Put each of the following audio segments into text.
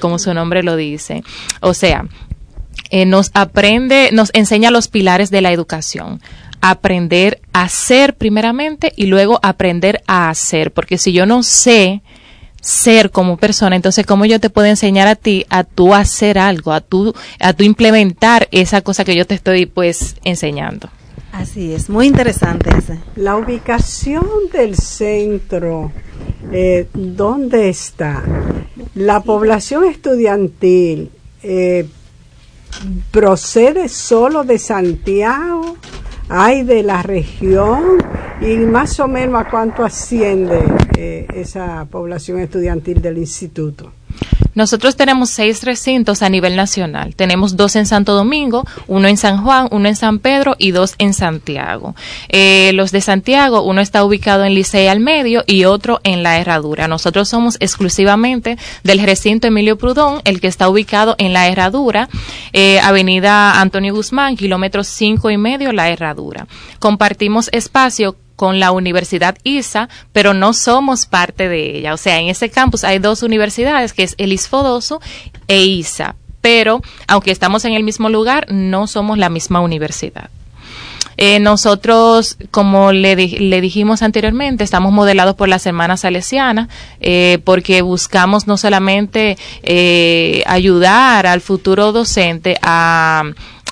como su nombre lo dice. O sea, nos enseña los pilares de la educación. Aprender a ser primeramente y luego aprender a hacer, porque si yo no sé ser como persona, entonces ¿cómo yo te puedo enseñar a ti a tú hacer algo, a tú implementar esa cosa que yo te estoy pues enseñando? Así es, muy interesante ese. La ubicación del centro, ¿dónde está? La población estudiantil procede solo de Santiago, hay de la región, y más o menos ¿a cuánto asciende esa población estudiantil del instituto? Nosotros tenemos 6 recintos a nivel nacional. Tenemos 2 en Santo Domingo, 1 en San Juan, 1 en San Pedro y 2 en Santiago. Los de Santiago, uno está ubicado en Licey al medio y otro en La Herradura. Nosotros somos exclusivamente del recinto Emilio Prudón, el que está ubicado en La Herradura, Avenida Antonio Guzmán, kilómetro 5.5, La Herradura. Compartimos espacio con la Universidad ISA, pero no somos parte de ella. O sea, en ese campus hay 2 universidades, que es el ISFODOSO e ISA, pero aunque estamos en el mismo lugar, no somos la misma universidad. Nosotros, como le dijimos anteriormente, estamos modelados por las hermanas salesianas, porque buscamos no solamente ayudar al futuro docente a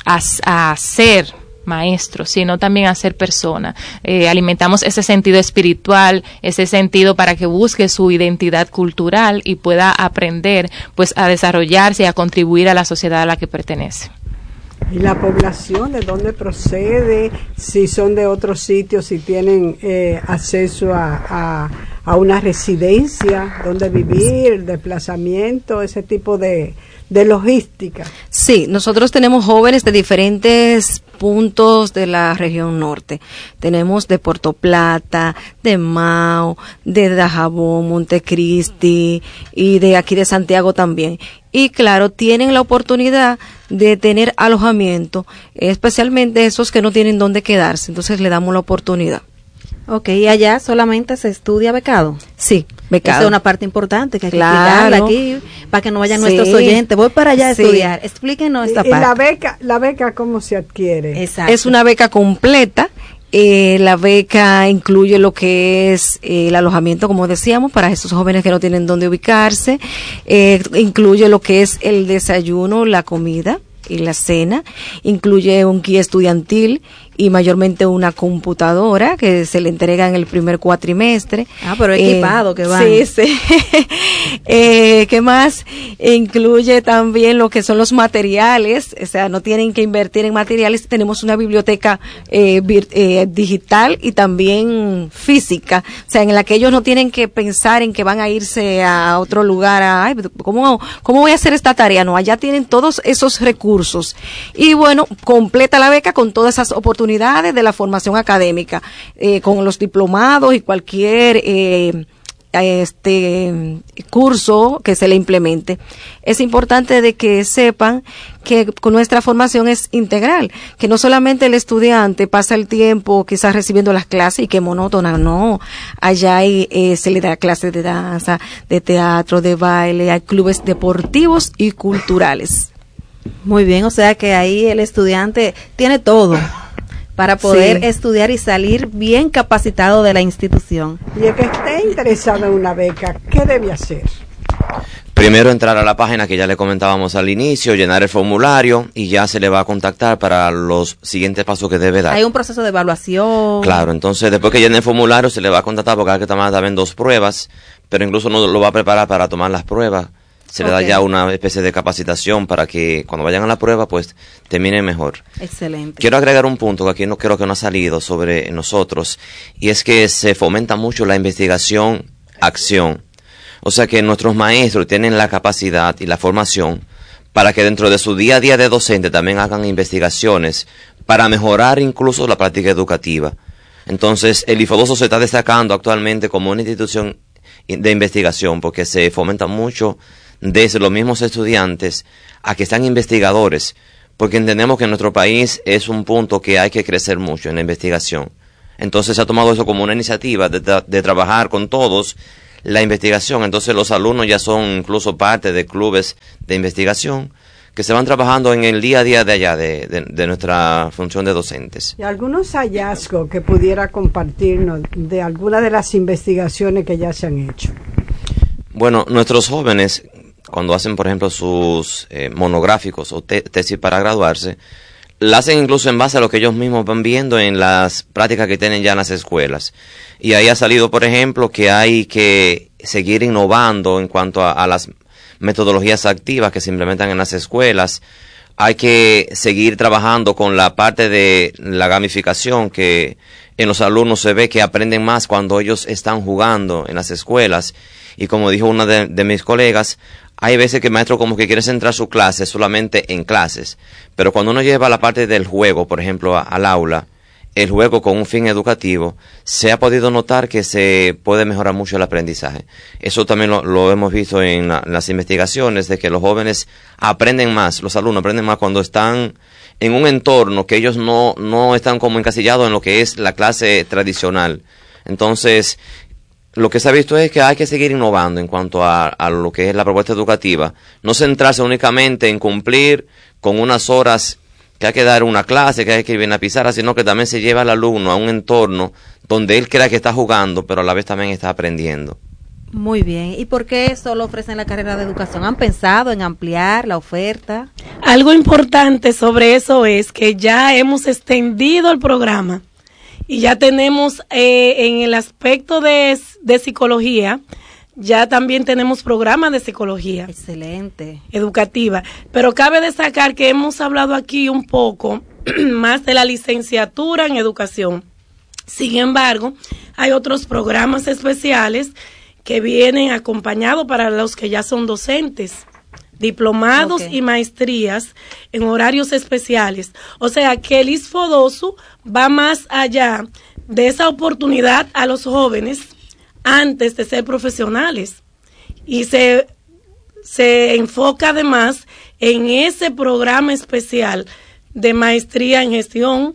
ser maestro, sino también a ser persona. Alimentamos ese sentido espiritual, ese sentido para que busque su identidad cultural y pueda aprender pues a desarrollarse y a contribuir a la sociedad a la que pertenece. ¿Y la población de dónde procede? Si son de otros sitios, si tienen acceso a una residencia, dónde vivir, desplazamiento, ese tipo de logística. Sí, nosotros tenemos jóvenes de diferentes puntos de la región norte. Tenemos de Puerto Plata, de Mao, de Dajabón, Montecristi y de aquí de Santiago también. Y claro, tienen la oportunidad de tener alojamiento, especialmente esos que no tienen dónde quedarse. Entonces le damos la oportunidad. Ok, ¿y allá solamente se estudia becado? Sí, becado. Esa es una parte importante que hay que Claro. explicarla aquí para que no vayan Sí. nuestros oyentes. Voy para allá a Sí. estudiar. Explíquenos esta ¿Y parte. la beca cómo se adquiere? Exacto. Es una beca completa. La beca incluye lo que es el alojamiento, como decíamos, para esos jóvenes que no tienen dónde ubicarse. Incluye lo que es el desayuno, la comida y la cena. Incluye un guía estudiantil y mayormente una computadora que se le entrega en el primer cuatrimestre. Ah, pero equipado que van. Sí, sí. ¿Qué más? Incluye también lo que son los materiales, o sea, no tienen que invertir en materiales. Tenemos una biblioteca digital y también física, o sea, en la que ellos no tienen que pensar en que van a irse a otro lugar, ay, ¿cómo voy a hacer esta tarea? No, allá tienen todos esos recursos. Y bueno, completa la beca con todas esas oportunidades de la formación académica, con los diplomados y cualquier curso que se le implemente. Es importante de que sepan que con nuestra formación es integral, que no solamente el estudiante pasa el tiempo quizás recibiendo las clases y que monótona, no, allá se le da clases de danza, de teatro, de baile, hay clubes deportivos y culturales. Muy bien, o sea que ahí el estudiante tiene todo para poder estudiar y salir bien capacitado de la institución. Y el que esté interesado en una beca, ¿qué debe hacer? Primero entrar a la página que ya le comentábamos al inicio, llenar el formulario y ya se le va a contactar para los siguientes pasos que debe dar. Hay un proceso de evaluación. Claro, entonces después que llene el formulario se le va a contactar porque hay que tomar también 2 pruebas, pero incluso no lo va a preparar para tomar las pruebas. Se le da ya una especie de capacitación para que cuando vayan a la prueba pues terminen mejor. Excelente. Quiero agregar un punto que aquí no creo que no ha salido sobre nosotros, y es que se fomenta mucho la investigación-acción. O sea que nuestros maestros tienen la capacidad y la formación para que dentro de su día a día de docente también hagan investigaciones para mejorar incluso la práctica educativa. Entonces el ISFODOSO se está destacando actualmente como una institución de investigación porque se fomenta mucho desde los mismos estudiantes a que sean investigadores, porque entendemos que en nuestro país es un punto que hay que crecer mucho en la investigación. Entonces se ha tomado eso como una iniciativa de trabajar con todos la investigación. Entonces los alumnos ya son incluso parte de clubes de investigación que se van trabajando en el día a día de allá, de nuestra función de docentes. ¿Y algunos hallazgos que pudiera compartirnos de alguna de las investigaciones que ya se han hecho? Bueno, nuestros jóvenes, cuando hacen, por ejemplo, sus monográficos o tesis para graduarse, la hacen incluso en base a lo que ellos mismos van viendo en las prácticas que tienen ya en las escuelas. Y ahí ha salido, por ejemplo, que hay que seguir innovando en cuanto a las metodologías activas que se implementan en las escuelas. Hay que seguir trabajando con la parte de la gamificación, que en los alumnos se ve que aprenden más cuando ellos están jugando en las escuelas. Y como dijo una de mis colegas, hay veces que el maestro como que quiere centrar su clase solamente en clases, pero cuando uno lleva la parte del juego, por ejemplo, al aula, el juego con un fin educativo, se ha podido notar que se puede mejorar mucho el aprendizaje. Eso también lo hemos visto en las investigaciones, de que los jóvenes aprenden más, los alumnos aprenden más cuando están en un entorno que ellos no están como encasillados en lo que es la clase tradicional. Entonces, lo que se ha visto es que hay que seguir innovando en cuanto a lo que es la propuesta educativa, no centrarse únicamente en cumplir con unas horas que hay que dar una clase, que hay que ir bien a pizarra, sino que también se lleva al alumno a un entorno donde él crea que está jugando, pero a la vez también está aprendiendo. Muy bien. ¿Y por qué solo ofrecen la carrera de educación? ¿Han pensado en ampliar la oferta? Algo importante sobre eso es que ya hemos extendido el programa y ya tenemos en el aspecto de psicología, ya también tenemos programas de psicología. Excelente. Educativa. Pero cabe destacar que hemos hablado aquí un poco más de la licenciatura en educación. Sin embargo, hay otros programas especiales que vienen acompañados para los que ya son docentes, diplomados y maestrías en horarios especiales. O sea que el ISFODOSU va más allá de esa oportunidad a los jóvenes antes de ser profesionales, y se enfoca además en ese programa especial de maestría en gestión,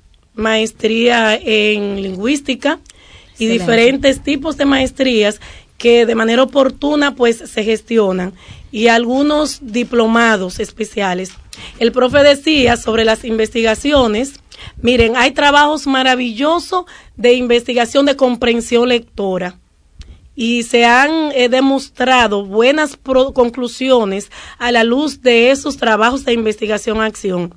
maestría en lingüística. Excelente. Y diferentes tipos de maestrías que de manera oportuna pues se gestionan, y algunos diplomados especiales. El profe decía sobre las investigaciones. Miren, hay trabajos maravillosos de investigación de comprensión lectora y se han demostrado buenas conclusiones a la luz de esos trabajos de investigación-acción.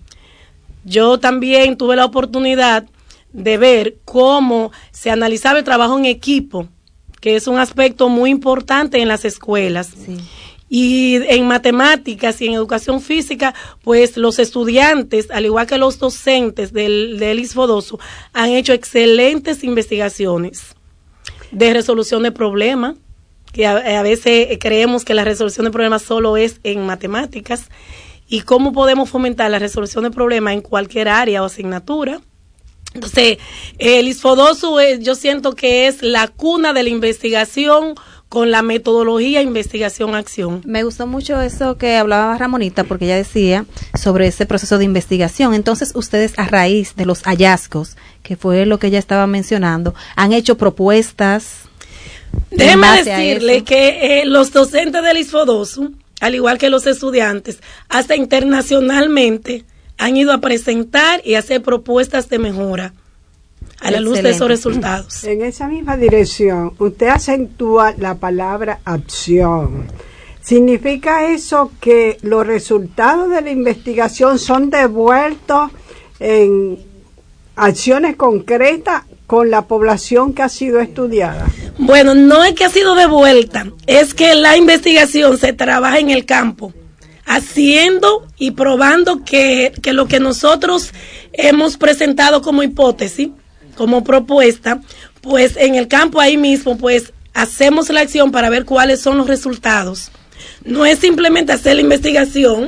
Yo también tuve la oportunidad de ver cómo se analizaba el trabajo en equipo, que es un aspecto muy importante en las escuelas. Sí. Y en matemáticas y en educación física, pues los estudiantes, al igual que los docentes del ISFODOSU, han hecho excelentes investigaciones de resolución de problemas, que a veces creemos que la resolución de problemas solo es en matemáticas, y cómo podemos fomentar la resolución de problemas en cualquier área o asignatura. Entonces, el ISFODOSU yo siento que es la cuna de la investigación con la metodología investigación-acción. Me gustó mucho eso que hablaba Ramonita, porque ella decía sobre ese proceso de investigación. Entonces, ustedes, a raíz de los hallazgos, que fue lo que ella estaba mencionando, han hecho propuestas. Déjeme decirle que los docentes del ISFODOSU, al igual que los estudiantes, hasta internacionalmente han ido a presentar y hacer propuestas de mejora a la luz de esos resultados. En esa misma dirección, usted acentúa la palabra acción. ¿Significa eso que los resultados de la investigación son devueltos en acciones concretas con la población que ha sido estudiada? Bueno, no es que ha sido devuelta, es que la investigación se trabaja en el campo, haciendo y probando que lo que nosotros hemos presentado como hipótesis, como propuesta, pues en el campo ahí mismo, pues hacemos la acción para ver cuáles son los resultados. No es simplemente hacer la investigación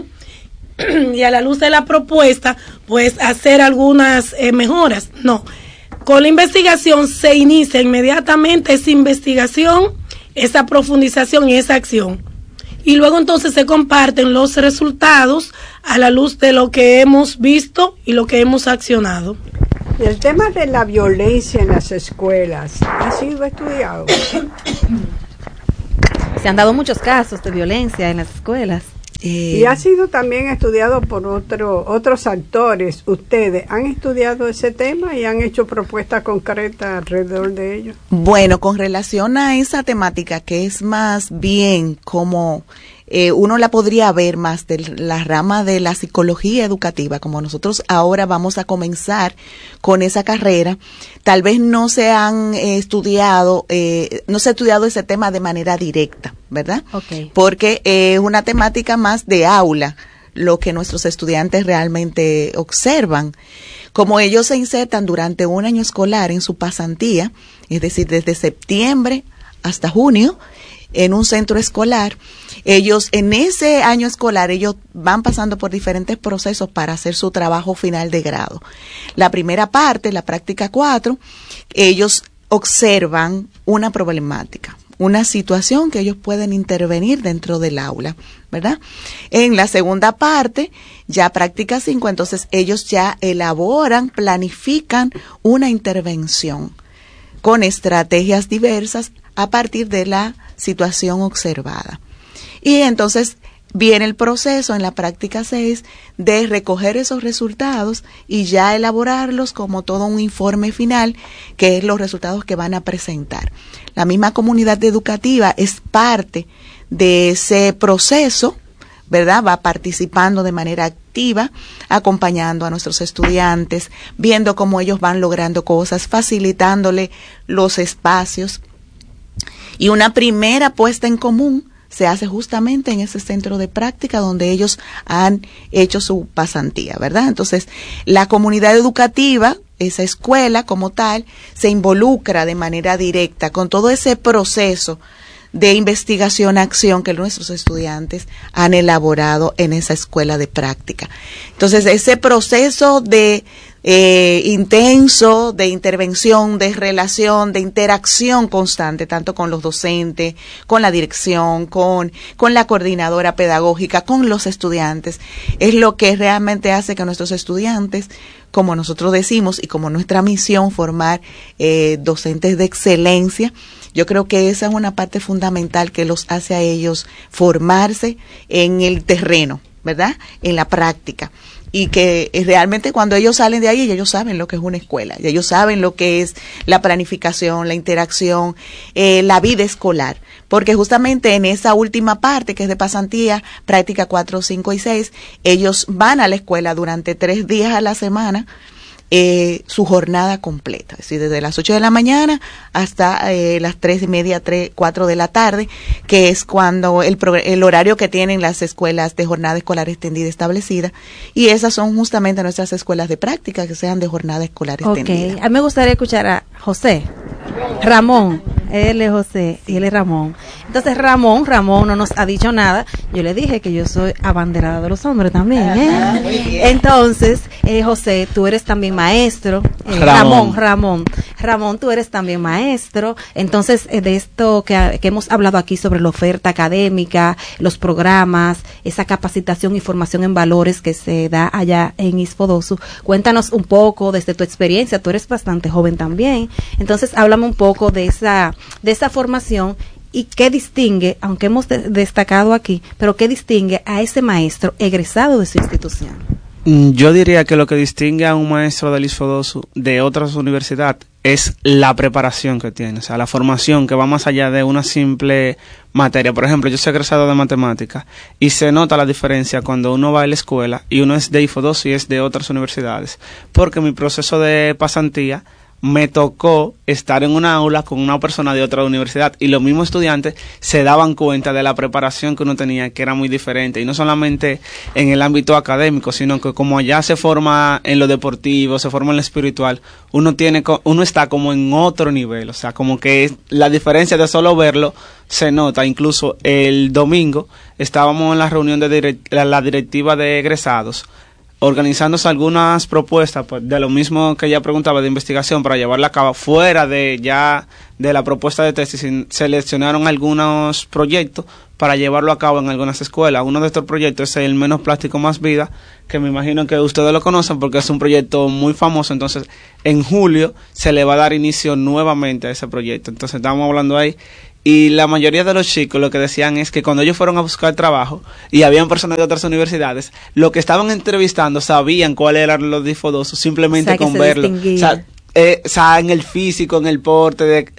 y a la luz de la propuesta, pues hacer algunas mejoras. No, con la investigación se inicia inmediatamente esa investigación, esa profundización y esa acción. Y luego entonces se comparten los resultados a la luz de lo que hemos visto y lo que hemos accionado. El tema de la violencia en las escuelas ha sido estudiado. Se han dado muchos casos de violencia en las escuelas. Y ha sido también estudiado por otros actores. ¿Ustedes han estudiado ese tema y han hecho propuestas concretas alrededor de ello? Bueno, con relación a esa temática, que es más bien como uno la podría ver más de la rama de la psicología educativa, como nosotros ahora vamos a comenzar con esa carrera, tal vez no se han estudiado, no se ha estudiado ese tema de manera directa, ¿verdad? Okay. Porque es una temática más de aula, lo que nuestros estudiantes realmente observan. Como ellos se insertan durante un año escolar en su pasantía, es decir, desde septiembre hasta junio, en un centro escolar, ellos en ese año escolar, ellos van pasando por diferentes procesos para hacer su trabajo final de grado. La primera parte, la práctica 4, ellos observan una problemática, una situación que ellos pueden intervenir dentro del aula, ¿verdad? En la segunda parte, ya práctica 5, entonces ellos ya elaboran, planifican una intervención con estrategias diversas a partir de la situación observada. Y entonces viene el proceso en la práctica 6 de recoger esos resultados y ya elaborarlos como todo un informe final, que es los resultados que van a presentar. La misma comunidad educativa es parte de ese proceso, ¿verdad? Va participando de manera activa, acompañando a nuestros estudiantes, viendo cómo ellos van logrando cosas, facilitándole los espacios. Y una primera puesta en común se hace justamente en ese centro de práctica donde ellos han hecho su pasantía, ¿verdad? Entonces, la comunidad educativa, esa escuela como tal, se involucra de manera directa con todo ese proceso de investigación-acción que nuestros estudiantes han elaborado en esa escuela de práctica. Entonces, ese proceso de intenso, de intervención, de relación, de interacción constante, tanto con los docentes, con la dirección, con la coordinadora pedagógica, con los estudiantes, es lo que realmente hace que nuestros estudiantes, como nosotros decimos, y como nuestra misión, formar docentes de excelencia. Yo creo que esa es una parte fundamental que los hace a ellos formarse en el terreno, ¿verdad? En la práctica. Y que realmente cuando ellos salen de ahí, ellos saben lo que es una escuela, ellos saben lo que es la planificación, la interacción, la vida escolar. Porque justamente en esa última parte, que es de pasantía, práctica 4, 5 y 6, ellos van a la escuela durante 3 días a la semana, su jornada completa, es decir, desde las 8 de la mañana hasta las 3:30, 4 de la tarde, que es cuando el horario que tienen las escuelas de jornada escolar extendida establecida, y esas son justamente nuestras escuelas de práctica que sean de jornada escolar extendida. A mí me gustaría escuchar a José. Ramón, él es José y él es Ramón. Entonces Ramón no nos ha dicho nada. Yo le dije que yo soy abanderada de los hombres también, ¿eh? Entonces, José, tú eres también maestro. Ramón, tú eres también maestro. Entonces, de esto que hemos hablado aquí sobre la oferta académica, los programas, esa capacitación y formación en valores que se da allá en ISFODOSU, cuéntanos un poco desde tu experiencia. Tú eres bastante joven también. Entonces, háblame un poco de esa formación y qué distingue, aunque hemos destacado aquí, pero qué distingue a ese maestro egresado de su institución. Yo diría que lo que distingue a un maestro del ISFODOSU de otras universidades es la preparación que tiene, o sea, la formación que va más allá de una simple materia. Por ejemplo, yo soy egresado de matemáticas y se nota la diferencia cuando uno va a la escuela y uno es de ISFODOSU y es de otras universidades, porque mi proceso de pasantía me tocó estar en una aula con una persona de otra universidad y los mismos estudiantes se daban cuenta de la preparación que uno tenía, que era muy diferente, y no solamente en el ámbito académico, sino que como allá se forma en lo deportivo, se forma en lo espiritual, uno está como en otro nivel, o sea, como que la diferencia de solo verlo se nota. Incluso el domingo estábamos en la reunión de la directiva de egresados, organizándose algunas propuestas, pues, de lo mismo que ella preguntaba, de investigación, para llevarla a cabo fuera de la propuesta de tesis. Seleccionaron algunos proyectos para llevarlo a cabo en algunas escuelas. Uno de estos proyectos es el Menos Plástico Más Vida, que me imagino que ustedes lo conocen porque es un proyecto muy famoso. Entonces, en julio se le va a dar inicio nuevamente a ese proyecto. Entonces, estamos hablando ahí. y la mayoría de los chicos lo que decían es que cuando ellos fueron a buscar trabajo y habían personas de otras universidades, lo que estaban entrevistando sabían cuáles eran los disfodosos simplemente con verlo. O sea, en el físico, en el porte,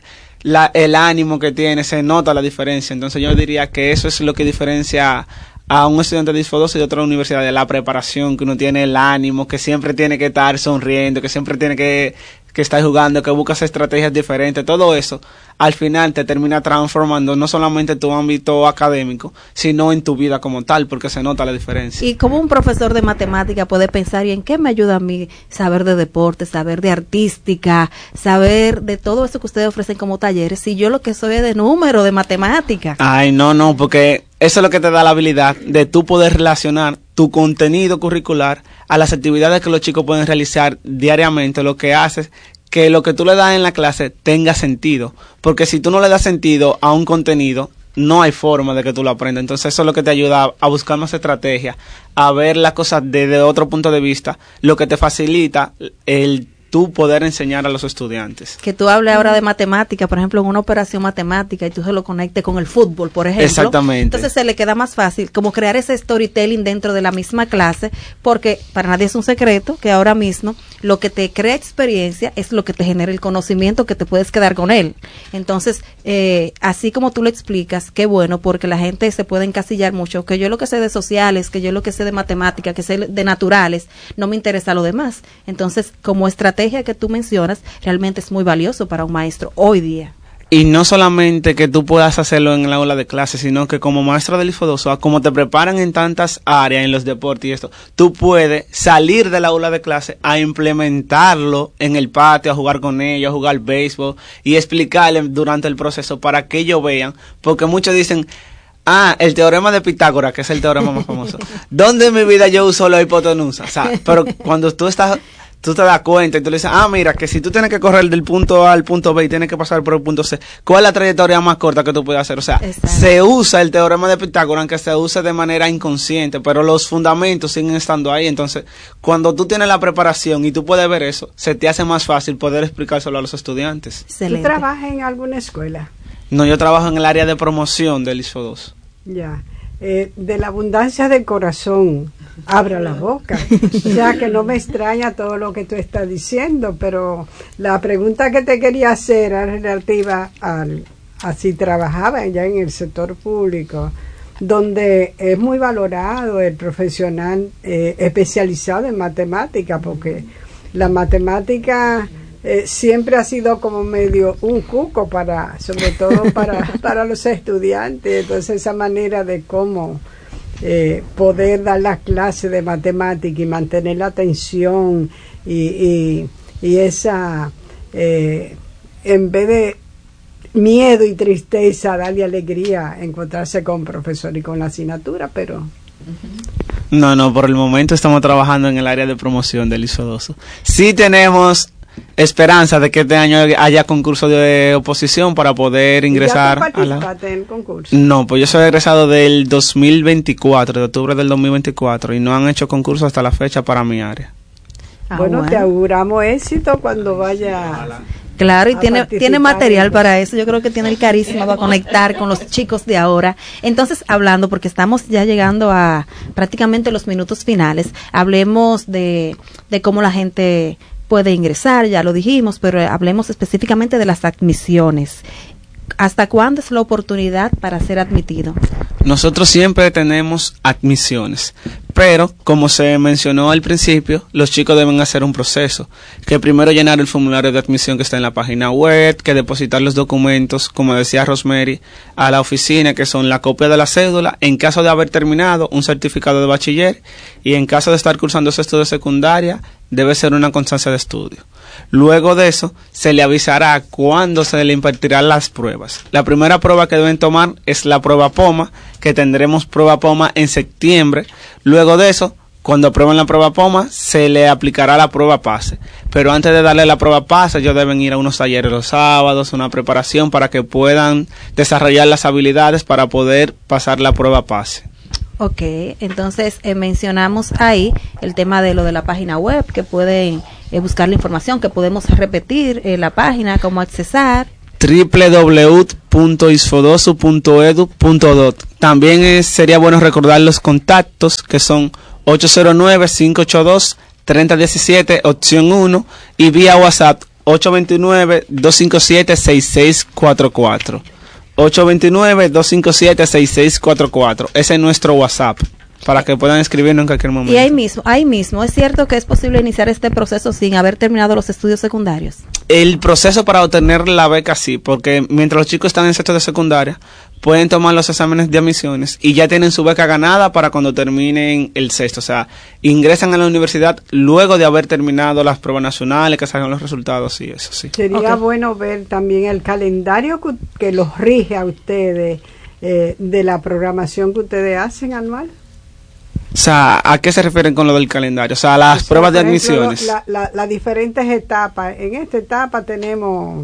el ánimo que tiene, se nota la diferencia. Entonces yo diría que eso es lo que diferencia a un estudiante disfodoso y de otra universidad, de la preparación que uno tiene, el ánimo, que siempre tiene que estar sonriendo, que siempre tiene que estar jugando, que buscas estrategias diferentes. Todo eso al final te termina transformando no solamente en tu ámbito académico, sino en tu vida como tal, porque se nota la diferencia. Y como un profesor de matemática puede pensar, ¿y en qué me ayuda a mí saber de deporte, saber de artística, saber de todo eso que ustedes ofrecen como talleres, si yo lo que soy es de número, de matemática? Ay, no, porque eso es lo que te da la habilidad de tú poder relacionar tu contenido curricular a las actividades que los chicos pueden realizar diariamente, lo que hace que lo que tú le das en la clase tenga sentido, porque si tú no le das sentido a un contenido, no hay forma de que tú lo aprendas. Entonces eso es lo que te ayuda a buscar más estrategias, a ver las cosas desde otro punto de vista, lo que te facilita el tú poder enseñar a los estudiantes. Que tú hables ahora de matemática, por ejemplo, en una operación matemática y tú se lo conectes con el fútbol, por ejemplo. Exactamente. Entonces se le queda más fácil como crear ese storytelling dentro de la misma clase, porque para nadie es un secreto que ahora mismo lo que te crea experiencia es lo que te genera el conocimiento que te puedes quedar con él. Entonces, así como tú lo explicas, qué bueno, porque la gente se puede encasillar mucho, que yo lo que sé de sociales, que yo lo que sé de matemática, que sé de naturales, no me interesa lo demás. Entonces, como estrategia que tú mencionas, realmente es muy valioso para un maestro hoy día. Y no solamente que tú puedas hacerlo en el aula de clase, sino que como maestro del disfodoso, como te preparan en tantas áreas, en los deportes y esto, tú puedes salir del aula de clase a implementarlo en el patio, a jugar con ellos, a jugar béisbol y explicarles durante el proceso para que ellos vean, porque muchos dicen, el teorema de Pitágoras, que es el teorema más famoso. ¿Dónde en mi vida yo uso la hipotenusa? O sea, pero cuando tú te das cuenta y tú le dices, mira, que si tú tienes que correr del punto A al punto B y tienes que pasar por el punto C, ¿cuál es la trayectoria más corta que tú puedes hacer? O sea, exacto, se usa el teorema de Pitágoras, aunque se use de manera inconsciente, pero los fundamentos siguen estando ahí. Entonces, cuando tú tienes la preparación y tú puedes ver eso, se te hace más fácil poder explicárselo a los estudiantes. Excelente. ¿Tú trabajas en alguna escuela? No, yo trabajo en el área de promoción del ISFO2. Ya. De la abundancia del corazón, abra la boca, ya que no me extraña todo lo que tú estás diciendo, pero la pregunta que te quería hacer era relativa a si trabajaba ya en el sector público, donde es muy valorado el profesional especializado en matemática, porque la matemática siempre ha sido como medio un cuco sobre todo para los estudiantes. Entonces esa manera de cómo poder dar las clases de matemática y mantener la atención y esa en vez de miedo y tristeza, darle alegría, encontrarse con profesor y con la asignatura, pero no, por el momento estamos trabajando en el área de promoción del ISFO2. Sí tenemos esperanza de que este año haya concurso de oposición para poder ingresar. ¿Ya tú participaste en el concurso? No, pues yo soy egresado del 2024, de octubre del 2024, y no han hecho concurso hasta la fecha para mi área. Bueno, te auguramos éxito cuando vaya. Claro, y tiene material para eso. Yo creo que tiene el carisma para conectar con los chicos de ahora. Entonces, hablando, porque estamos ya llegando a prácticamente los minutos finales, hablemos de cómo la gente puede ingresar, ya lo dijimos, pero hablemos específicamente de las admisiones. ¿Hasta cuándo es la oportunidad para ser admitido? Nosotros siempre tenemos admisiones, pero como se mencionó al principio, los chicos deben hacer un proceso, que primero llenar el formulario de admisión que está en la página web, que depositar los documentos, como decía Rosemary, a la oficina, que son la copia de la cédula, en caso de haber terminado, un certificado de bachiller, y en caso de estar cursando su estudio de secundaria, debe ser una constancia de estudio. Luego de eso, se le avisará cuándo se le impartirán las pruebas. La primera prueba que deben tomar es la prueba POMA, que tendremos prueba POMA en septiembre. Luego de eso, cuando aprueben la prueba POMA, se le aplicará la prueba PASE. Pero antes de darle la prueba PASE, ellos deben ir a unos talleres los sábados, una preparación para que puedan desarrollar las habilidades para poder pasar la prueba PASE. Ok, entonces mencionamos ahí el tema de lo de la página web, que pueden buscar la información, que podemos repetir la página, cómo accesar. www.isfodos.org. www.isfodosu.edu.do. También sería bueno recordar los contactos, que son 809-582-3017, opción 1, y vía WhatsApp 829-257-6644. 829-257-6644. Ese es nuestro WhatsApp, para que puedan escribirnos en cualquier momento. Y ahí mismo, ¿es cierto que es posible iniciar este proceso sin haber terminado los estudios secundarios? El proceso para obtener la beca sí, porque mientras los chicos están en sexto de secundaria, pueden tomar los exámenes de admisiones y ya tienen su beca ganada para cuando terminen el sexto. O sea, ingresan a la universidad luego de haber terminado las pruebas nacionales, que salgan los resultados y eso, sí. Sería bueno ver también el calendario que los rige a ustedes, de la programación que ustedes hacen anual. O sea, ¿a qué se refieren con lo del calendario? O sea, las pruebas de admisiones. Las diferentes etapas. En esta etapa tenemos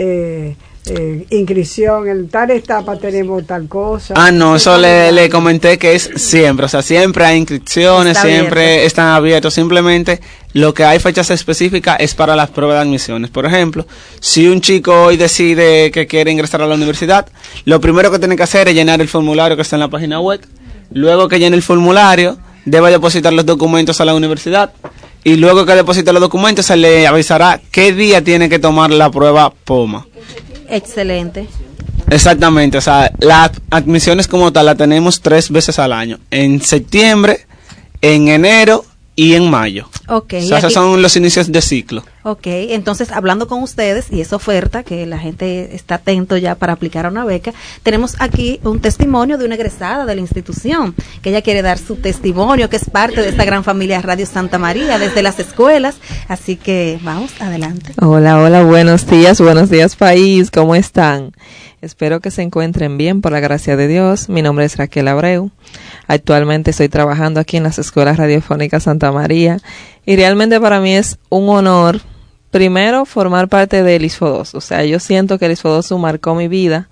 inscripción, en tal etapa tenemos tal cosa. No, eso le comenté que es siempre. O sea, siempre hay inscripciones, siempre están abiertos. Simplemente lo que hay fechas específicas es para las pruebas de admisiones. Por ejemplo, si un chico hoy decide que quiere ingresar a la universidad, lo primero que tiene que hacer es llenar el formulario que está en la página web. Luego que llene el formulario, debe depositar los documentos a la universidad, y luego que deposite los documentos se le avisará qué día tiene que tomar la prueba POMA. Excelente. Exactamente, o sea, las admisiones como tal las tenemos 3 veces al año, en septiembre, en enero y en mayo. Okay, o sea, esos son los inicios de ciclo. Ok, entonces hablando con ustedes y esa oferta que la gente está atento ya para aplicar a una beca, tenemos aquí un testimonio de una egresada de la institución, que ella quiere dar su testimonio, que es parte de esta gran familia Radio Santa María, desde las escuelas, así que vamos, adelante. Hola, buenos días país, ¿cómo están? Espero que se encuentren bien por la gracia de Dios. Mi nombre es Raquel Abreu. Actualmente estoy trabajando aquí en las escuelas radiofónicas Santa María y realmente para mí es un honor, primero, formar parte del ISFODOSU. O sea, yo siento que el ISFODOSU marcó mi vida.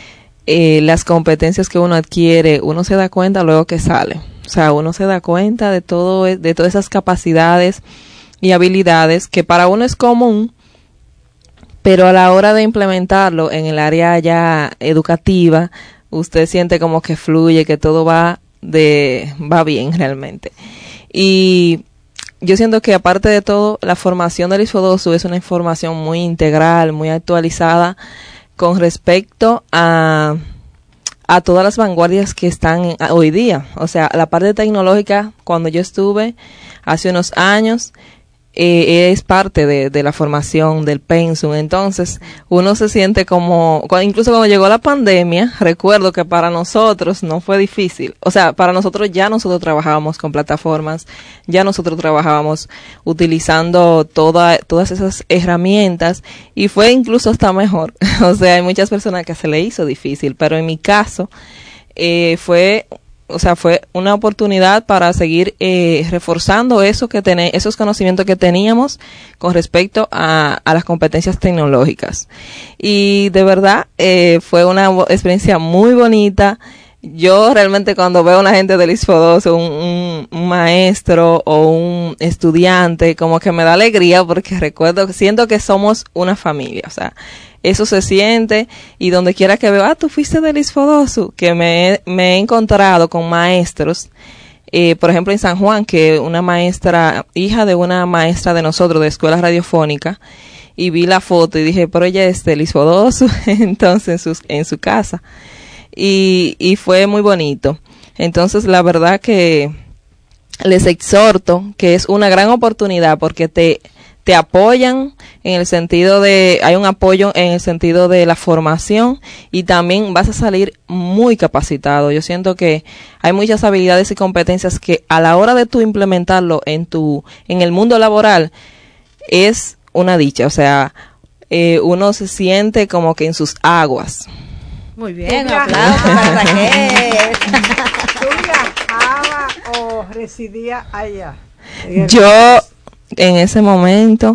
Las competencias que uno adquiere, uno se da cuenta luego que sale. O sea, uno se da cuenta de todas esas capacidades y habilidades que para uno es común, pero a la hora de implementarlo en el área ya educativa, usted siente como que fluye, que todo va bien realmente. Y yo siento que aparte de todo, la formación del ISFODOSU es una información muy integral, muy actualizada con respecto a todas las vanguardias que están hoy día. O sea, la parte tecnológica, cuando yo estuve hace unos años, es parte de la formación del pensum. Entonces uno se siente como, incluso cuando llegó la pandemia, recuerdo que para nosotros no fue difícil. O sea, para nosotros trabajábamos con plataformas, ya nosotros trabajábamos utilizando todas esas herramientas y fue incluso hasta mejor. O sea, hay muchas personas que se le hizo difícil, pero en mi caso fue una oportunidad para seguir reforzando esos conocimientos que teníamos con respecto a las competencias tecnológicas. Y de verdad fue una experiencia muy bonita. Yo realmente cuando veo a una gente del ISFODOSU, un maestro o un estudiante, como que me da alegría porque siento que somos una familia. O sea, eso se siente, y donde quiera que veo, tú fuiste del ISFODOSU, que me he encontrado con maestros, por ejemplo en San Juan, que una maestra, hija de una maestra de nosotros de escuela radiofónica, y vi la foto y dije, pero ella es del ISFODOSU, entonces en su casa, y fue muy bonito. Entonces la verdad que les exhorto que es una gran oportunidad porque te apoyan en el sentido hay un apoyo en el sentido de la formación, y también vas a salir muy capacitado. Yo siento que hay muchas habilidades y competencias que a la hora de tú implementarlo en el mundo laboral es una dicha. O sea, uno se siente como que en sus aguas. Muy bien, un aplauso para Raquel. ¿Tú viajabas o residías allá? Yo, en ese momento,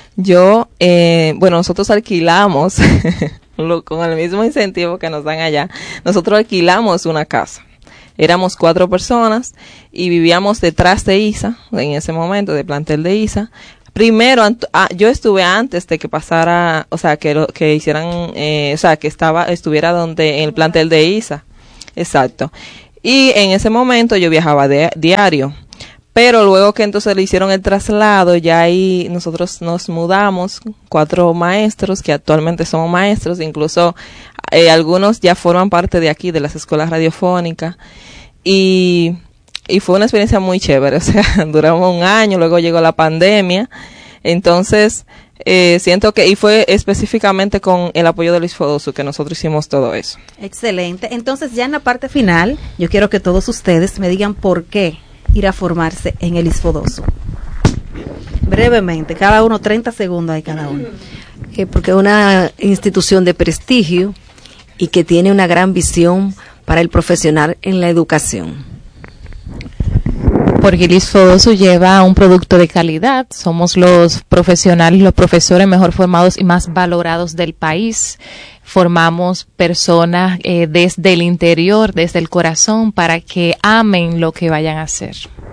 nosotros alquilamos, con el mismo incentivo que nos dan allá, nosotros alquilamos una casa. Éramos 4 personas y vivíamos detrás de ISA, en ese momento, de plantel de ISA, primero, yo estuve antes de que pasara, o sea, que hicieran, o sea, que estuviera en el plantel de ISA. Exacto. Y en ese momento yo viajaba diario. Pero luego que entonces le hicieron el traslado, ya ahí nosotros nos mudamos, 4 maestros que actualmente somos maestros, incluso algunos ya forman parte de aquí, de las escuelas radiofónicas, y fue una experiencia muy chévere, o sea, duramos un año, luego llegó la pandemia, entonces siento que, y fue específicamente con el apoyo de Luis Fodosu que nosotros hicimos todo eso. Excelente, entonces ya en la parte final, yo quiero que todos ustedes me digan por qué ir a formarse en el ISFODOSU. Brevemente, cada uno 30 segundos hay cada uno. Porque es una institución de prestigio y que tiene una gran visión para el profesional en la educación. Porque el ISFODOSU lleva un producto de calidad. Somos los profesionales, los profesores mejor formados y más valorados del país. Formamos personas desde el interior, desde el corazón, para que amen lo que vayan a hacer.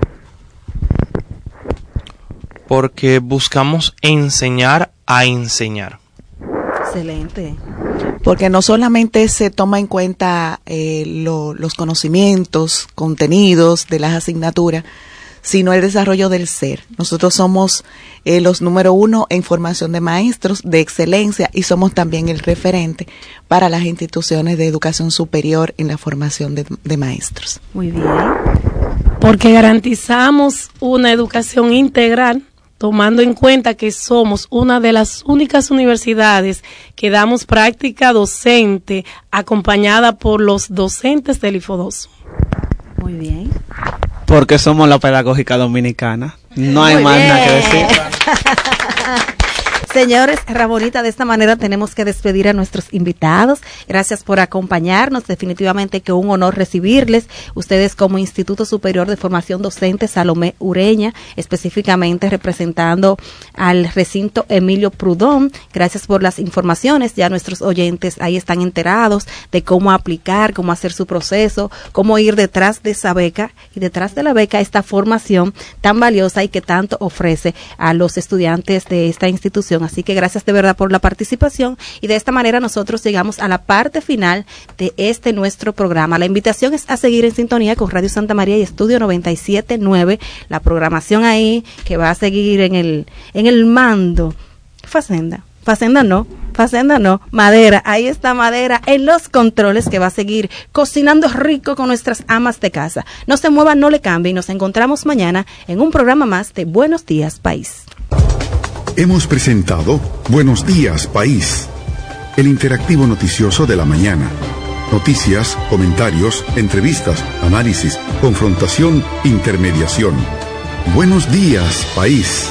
Porque buscamos enseñar a enseñar. Excelente. Porque no solamente se toma en cuenta los conocimientos, contenidos de las asignaturas, sino el desarrollo del ser. Nosotros somos los número 1 en formación de maestros de excelencia y somos también el referente para las instituciones de educación superior en la formación de maestros. Muy bien. Porque garantizamos una educación integral, tomando en cuenta que somos una de las únicas universidades que damos práctica docente acompañada por los docentes del ISFODOSU. Muy bien. Porque somos la pedagógica dominicana. No hay más nada que decir. Señores, Ramonita, de esta manera tenemos que despedir a nuestros invitados. Gracias por acompañarnos. Definitivamente que un honor recibirles. Ustedes como Instituto Superior de Formación Docente Salomé Ureña, específicamente representando al recinto Emilio Prudón. Gracias por las informaciones. Ya nuestros oyentes ahí están enterados de cómo aplicar, cómo hacer su proceso, cómo ir detrás de esa beca y detrás de la beca esta formación tan valiosa y que tanto ofrece a los estudiantes de esta institución. Así que gracias de verdad por la participación y de esta manera nosotros llegamos a la parte final de este nuestro programa. La invitación es a seguir en sintonía con Radio Santa María y Estudio 97.9, la programación ahí que va a seguir en el mando. Facenda no, Madera, ahí está Madera en los controles que va a seguir cocinando rico con nuestras amas de casa. No se muevan, no le cambien, nos encontramos mañana en un programa más de Buenos Días País. Hemos presentado Buenos Días País, el interactivo noticioso de la mañana. Noticias, comentarios, entrevistas, análisis, confrontación, intermediación. Buenos Días País.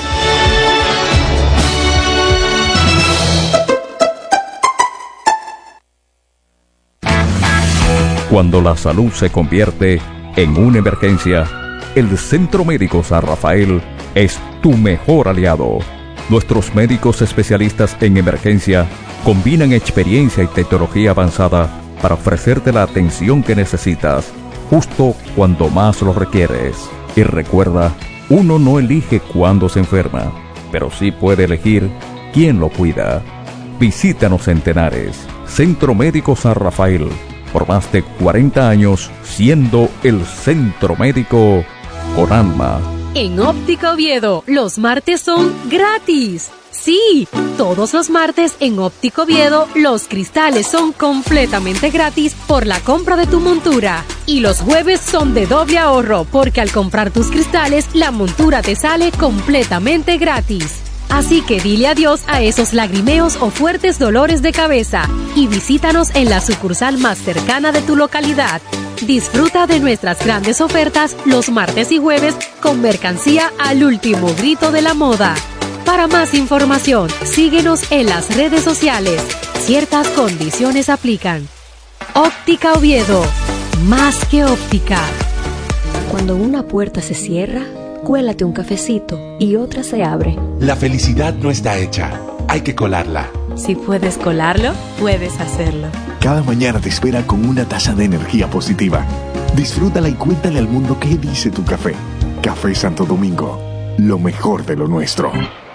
Cuando la salud se convierte en una emergencia, el Centro Médico San Rafael es tu mejor aliado. Nuestros médicos especialistas en emergencia combinan experiencia y tecnología avanzada para ofrecerte la atención que necesitas, justo cuando más lo requieres. Y recuerda, uno no elige cuándo se enferma, pero sí puede elegir quién lo cuida. Visítanos en Tenares, Centro Médico San Rafael, por más de 40 años siendo el centro médico con alma. En Óptica Oviedo, los martes son gratis. Sí, todos los martes en Óptica Oviedo, los cristales son completamente gratis por la compra de tu montura. Y los jueves son de doble ahorro, porque al comprar tus cristales, la montura te sale completamente gratis. Así que dile adiós a esos lagrimeos o fuertes dolores de cabeza y visítanos en la sucursal más cercana de tu localidad. Disfruta de nuestras grandes ofertas los martes y jueves con mercancía al último grito de la moda. Para más información, síguenos en las redes sociales. Ciertas condiciones aplican. Óptica Oviedo, más que óptica. Cuando una puerta se cierra, cuélate un cafecito y otra se abre. La felicidad no está hecha, hay que colarla. Si puedes colarlo, puedes hacerlo. Cada mañana te espera con una taza de energía positiva. Disfrútala y cuéntale al mundo qué dice tu café. Café Santo Domingo, lo mejor de lo nuestro.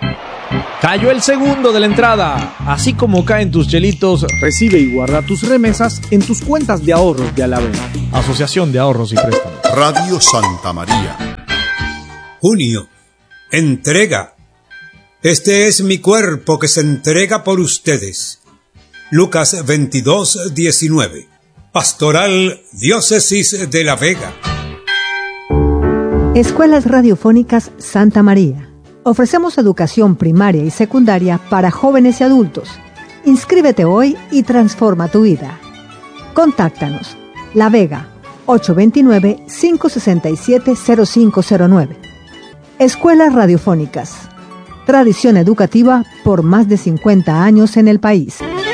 Cayó el segundo de la entrada. Así como caen tus chelitos, recibe y guarda tus remesas en tus cuentas de ahorros de Alavena. Asociación de Ahorros y Préstamos. Radio Santa María. Junio. Entrega. Este es mi cuerpo que se entrega por ustedes. Lucas 22:19. Pastoral Diócesis de La Vega. Escuelas Radiofónicas Santa María. Ofrecemos educación primaria y secundaria para jóvenes y adultos. Inscríbete hoy y transforma tu vida. Contáctanos. La Vega, 829-567-0509. Escuelas Radiofónicas. Tradición educativa por más de 50 años en el país.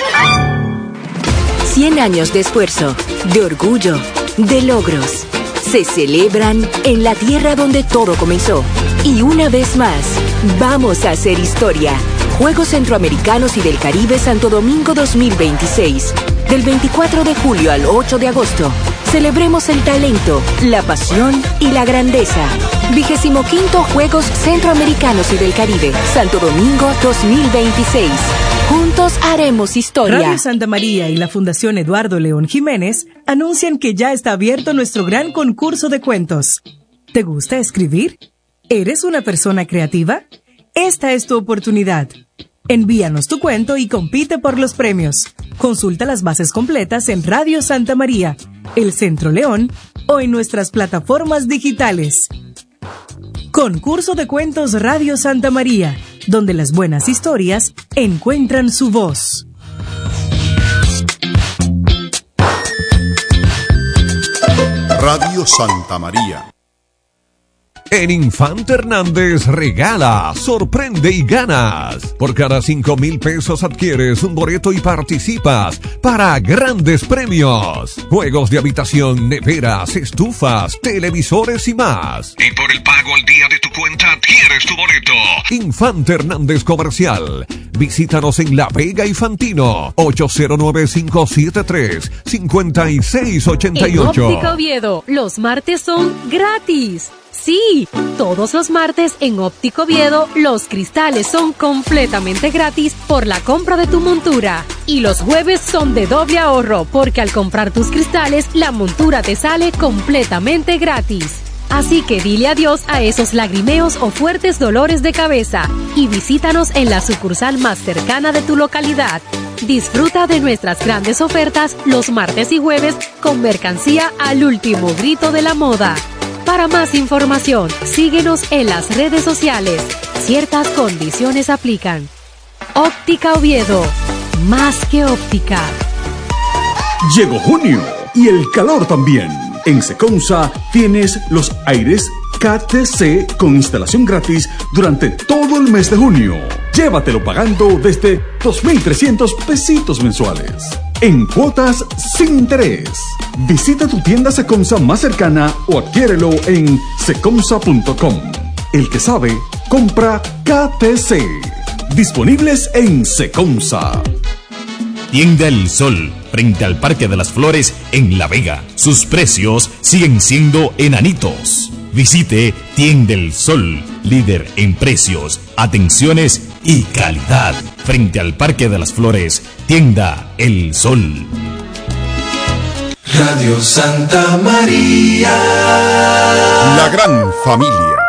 100 años de esfuerzo, de orgullo, de logros. Se celebran en la tierra donde todo comenzó. Y una vez más, vamos a hacer historia. Juegos Centroamericanos y del Caribe Santo Domingo 2026. Del 24 de julio al 8 de agosto. Celebremos el talento, la pasión y la grandeza. 25º Juegos Centroamericanos y del Caribe Santo Domingo 2026. Juntos haremos historia. Radio Santa María y la Fundación Eduardo León Jiménez anuncian que ya está abierto nuestro gran concurso de cuentos. ¿Te gusta escribir? ¿Eres una persona creativa? Esta es tu oportunidad. Envíanos tu cuento y compite por los premios. Consulta las bases completas en Radio Santa María, El Centro León o en nuestras plataformas digitales. Concurso de Cuentos Radio Santa María, donde las buenas historias encuentran su voz. Radio Santa María. En Infante Hernández regala, sorprende y ganas. Por cada 5,000 pesos adquieres un boleto y participas para grandes premios. Juegos de habitación, neveras, estufas, televisores y más. Y por el pago al día de tu cuenta adquieres tu boleto. Infante Hernández Comercial. Visítanos en La Vega y Fantino. 809-573-5688. En Óptica Oviedo, los martes son gratis. Sí, todos los martes en Óptica Oviedo los cristales son completamente gratis por la compra de tu montura. Y los jueves son de doble ahorro porque al comprar tus cristales la montura te sale completamente gratis. Así que dile adiós a esos lagrimeos o fuertes dolores de cabeza y visítanos en la sucursal más cercana de tu localidad. Disfruta de nuestras grandes ofertas los martes y jueves con mercancía al último grito de la moda. Para más información, síguenos en las redes sociales. Ciertas condiciones aplican. Óptica Oviedo, más que óptica. Llegó junio y el calor también. En Secomsa tienes los aires KTC con instalación gratis durante todo el mes de junio. Llévatelo pagando desde 2,300 pesitos mensuales. En cuotas sin interés. Visita tu tienda Secomsa más cercana o adquiérelo en secomsa.com. El que sabe, compra KTC. Disponibles en Secomsa. Tienda El Sol, frente al Parque de las Flores en La Vega. Sus precios siguen siendo enanitos. Visite Tienda El Sol, líder en precios, atenciones y calidad. Frente al Parque de las Flores, Tienda El Sol. Radio Santa María. La gran familia.